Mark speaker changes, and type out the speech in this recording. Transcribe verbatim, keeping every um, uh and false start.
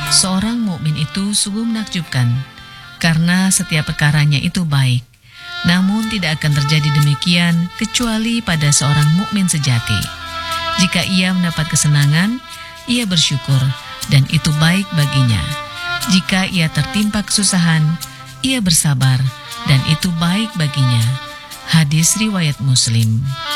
Speaker 1: Seorang mukmin itu sungguh menakjubkan, karena setiap perkaranya itu baik. Namun tidak akan terjadi demikian kecuali pada seorang mukmin sejati. Jika ia mendapat kesenangan, ia bersyukur dan itu baik baginya. Jika ia tertimpa kesusahan, ia bersabar dan itu baik baginya. Hadis riwayat Muslim.